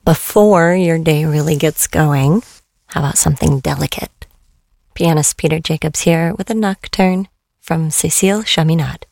before your day really gets going, how about something delicate? Pianist Peter Jacobs here with a nocturne from Cécile Chaminade.